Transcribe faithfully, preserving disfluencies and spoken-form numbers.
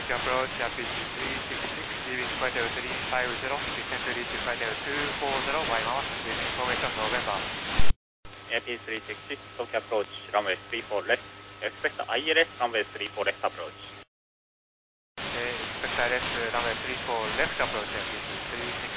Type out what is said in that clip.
to approach altitude three sixty-six, leaving flight level three five zero, descend to reach flight level two forty, Yマス、with information November. A P three sixty-six, Tokyo approach, runway three four left, expect I L S, runway three four left approach. Uh, expect I L S, runway three four left approach, altitude three sixty-six.